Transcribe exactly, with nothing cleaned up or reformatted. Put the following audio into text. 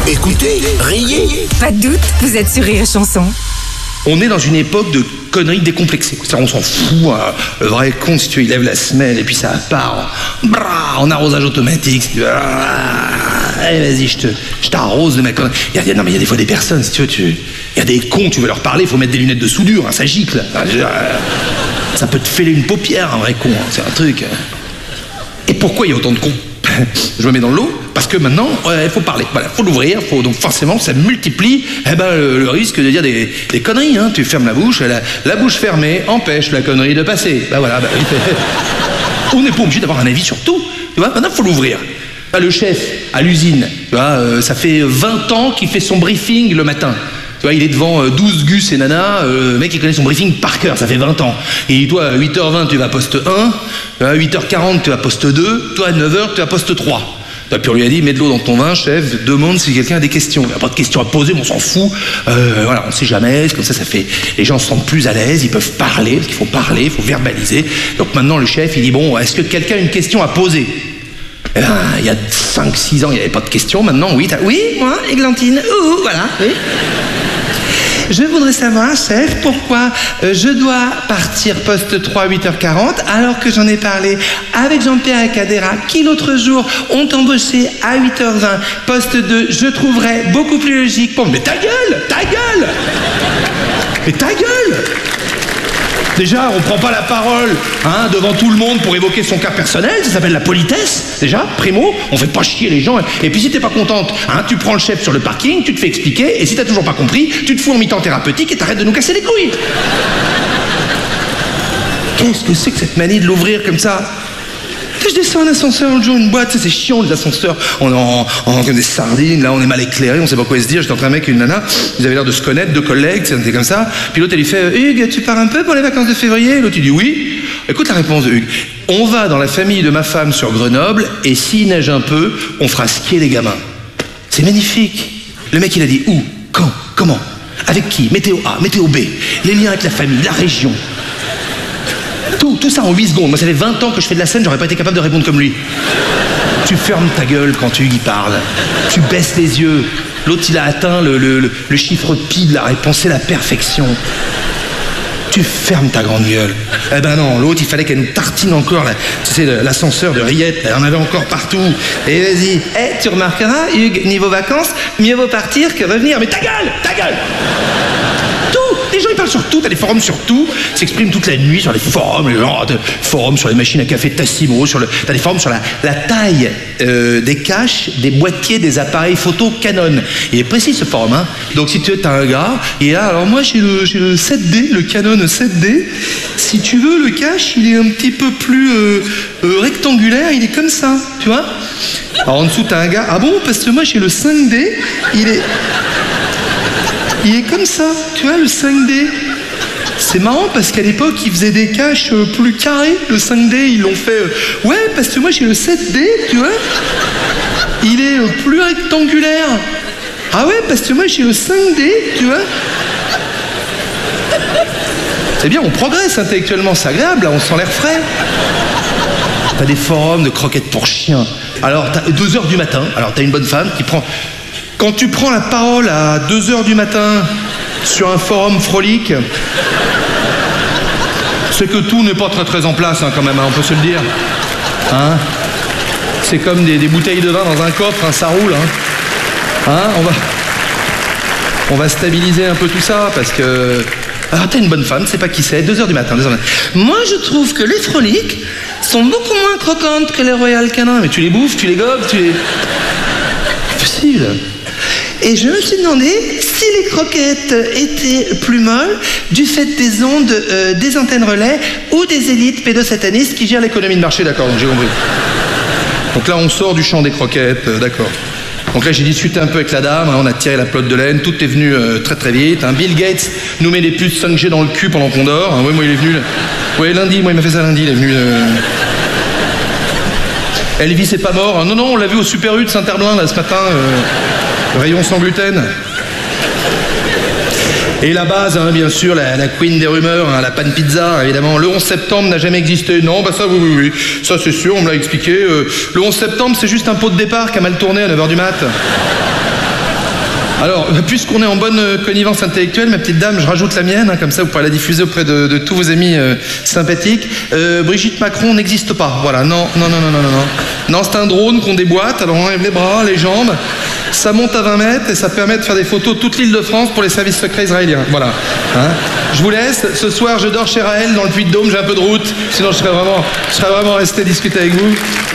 Écoutez, riez. Pas de doute, vous êtes sur Rire et Chanson. On est dans une époque de conneries décomplexées. On s'en fout, hein. Le vrai con, si tu veux, il lève la semelle et puis ça part en, brrr, en arrosage automatique. Si tu veux, allez, vas-y, je, te, je t'arrose de ma connerie. Il y a, non, mais il y a des fois des personnes, si tu veux, tu, il y a des cons, tu veux leur parler, il faut mettre des lunettes de soudure, hein, ça gicle. Ça peut te fêler une paupière, un vrai con, hein, c'est un truc. Et pourquoi il y a autant de cons? Je me mets dans le lot parce que maintenant il ouais, faut parler, voilà, faut l'ouvrir, faut, donc forcément ça multiplie eh ben, le, le risque de dire des, des conneries, hein. Tu fermes la bouche, la, la bouche fermée empêche la connerie de passer. Bah voilà, bah, on n'est pas obligé d'avoir un avis sur tout, tu vois, maintenant faut l'ouvrir. Bah, le chef à l'usine, tu vois, euh, ça fait vingt ans qu'il fait son briefing le matin. Tu vois, il est devant euh, douze gus et nanas, euh, le mec il connaît son briefing par cœur, ça fait vingt ans. Et toi, à huit heures vingt, tu vas poste un, à huit heures quarante, tu vas poste deux, toi, à neuf heures, tu vas poste trois. Puis on lui a dit, mets de l'eau dans ton vin, chef, demande si quelqu'un a des questions. Il n'y a pas de questions à poser, mais on s'en fout. Euh, voilà, on ne sait jamais, comme ça, ça fait... Les gens se sentent plus à l'aise, ils peuvent parler, parce qu'il faut parler, il faut verbaliser. Donc maintenant, le chef, il dit, bon, est-ce que quelqu'un a une question à poser? Eh ben, il y a cinq six ans, il n'y avait pas de questions. Maintenant, oui, t'as... Oui, moi, Églantine, ouh, voilà, oui. Je voudrais savoir, chef, pourquoi euh, je dois partir poste trois à huit heures quarante alors que j'en ai parlé avec Jean-Pierre et Cadera qui l'autre jour ont embauché à huit heures vingt, poste deux, je trouverais beaucoup plus logique pour... Mais ta gueule, ta gueule Mais ta gueule Déjà, on prend pas la parole hein, devant tout le monde pour évoquer son cas personnel, ça s'appelle la politesse, déjà, primo, on fait pas chier les gens, et puis si t'es pas contente, hein, tu prends le chef sur le parking, tu te fais expliquer, et si t'as toujours pas compris, tu te fous en mi-temps thérapeutique et t'arrêtes de nous casser les couilles. Qu'est-ce que c'est que cette manie de l'ouvrir comme ça? Je descends un ascenseur l'autre jour, une boîte, c'est chiant les ascenseurs, on est en, en, comme des sardines, là on est mal éclairé, on sait pas quoi se dire, j'étais entre un mec et une nana, ils avaient l'air de se connaître, deux collègues, c'était comme ça, puis l'autre elle lui fait, Hugues, tu pars un peu pour les vacances de février? L'autre il dit oui. Écoute la réponse de Hugues, on va dans la famille de ma femme sur Grenoble, et s'il neige un peu, on fera skier les gamins. C'est magnifique. Le mec il a dit où, quand, comment, avec qui, météo A, météo B, les liens avec la famille, la région. Tout, tout ça en huit secondes. Moi, ça fait vingt ans que je fais de la scène, j'aurais pas été capable de répondre comme lui. Tu fermes ta gueule quand tu y parles. Tu baisses les yeux. L'autre, il a atteint le, le, le, le chiffre pi de la réponse, c'est la perfection. Tu fermes ta grande gueule. Eh ben non, l'autre, il fallait qu'elle nous tartine encore, la, tu sais, l'ascenseur de rillettes, elle en avait encore partout. Et vas-y, eh, tu remarqueras, Hugues, niveau vacances, mieux vaut partir que revenir. Mais ta gueule, ta gueule Les gens ils parlent sur tout, t'as des forums sur tout, ils s'expriment toute la nuit sur les forums, les gens, des forums sur les machines à café Tassimo, sur le, t'as des forums sur la, la taille euh, des caches, des boîtiers, des appareils photo Canon. Il est précis ce forum, hein. Donc si tu veux, t'as un gars, et là, alors moi j'ai le, j'ai le sept D, le Canon sept D. Si tu veux, le cache, il est un petit peu plus euh, euh, rectangulaire, il est comme ça, tu vois. Alors en dessous t'as un gars, ah bon, parce que moi j'ai le cinq D, il est... Il est comme ça, tu vois, le cinq D. C'est marrant parce qu'à l'époque, ils faisaient des caches plus carrés. Le cinq D, ils l'ont fait... Euh, ouais, parce que moi, j'ai le sept D, tu vois. Il est euh, plus rectangulaire. Ah ouais, parce que moi, j'ai le cinq D, tu vois. C'est bien, on progresse intellectuellement, c'est agréable, là, on sent l'air frais. T'as des forums de croquettes pour chiens. Alors, t'as deux heures du matin, alors t'as une bonne femme qui prend... Quand tu prends la parole à deux heures du matin sur un forum frolique, c'est que tout n'est pas très très en place hein, quand même, hein, on peut se le dire. Hein, c'est comme des, des bouteilles de vin dans un coffre, hein, ça roule. Hein. Hein, on va, on va stabiliser un peu tout ça parce que... Alors t'as une bonne femme, c'est pas qui c'est, deux heures du matin, deux heures du matin. Moi je trouve que les froliques sont beaucoup moins croquantes que les Royal Canin. Mais tu les bouffes, tu les gobes, tu les... C'est possible. Et je me suis demandé si les croquettes étaient plus molles du fait des ondes euh, des antennes relais ou des élites pédosatanistes qui gèrent l'économie de marché, d'accord, donc j'ai compris. Donc là, on sort du champ des croquettes, euh, d'accord. Donc là, j'ai discuté un peu avec la dame, hein, on a tiré la pelote de laine, tout est venu euh, très très vite. Hein. Bill Gates nous met des puces cinq G dans le cul pendant qu'on dort. Hein. Oui, moi, il est venu... Oui, lundi, moi, il m'a fait ça lundi, il est venu... Euh... Elvis est pas mort. Hein. Non, non, on l'a vu au Super U de Saint-Herblain, là, ce matin... Euh... Rayon sans gluten. Et la base, hein, bien sûr, la, la queen des rumeurs, hein, la pan pizza, évidemment. Le onze septembre n'a jamais existé. Non, bah ça, oui, oui, oui. Ça, c'est sûr, on me l'a expliqué. Euh, le onze septembre, c'est juste un pot de départ qui a mal tourné à neuf heures du mat. Alors, puisqu'on est en bonne connivence intellectuelle, ma petite dame, je rajoute la mienne, hein, comme ça vous pourrez la diffuser auprès de, de tous vos amis euh, sympathiques. Euh, Brigitte Macron n'existe pas. Voilà, non, non, non, non, non, non. Non, non c'est un drone qu'on déboîte, alors on enlève les bras, les jambes, ça monte à vingt mètres et ça permet de faire des photos de toute l'île de France pour les services secrets israéliens. Voilà. Hein, je vous laisse. Ce soir, je dors chez Raël dans le Puy-de-Dôme, j'ai un peu de route, sinon je serais vraiment, je serais vraiment resté discuter avec vous.